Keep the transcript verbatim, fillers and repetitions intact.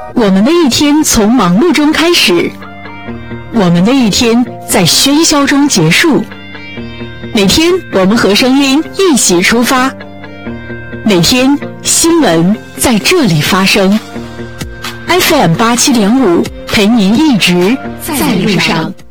我们的一天从忙碌中开始，我们的一天在喧嚣中结束。每天我们和声音一起出发，每天新闻在这里发生。F M 八七点五，陪您一直在路上。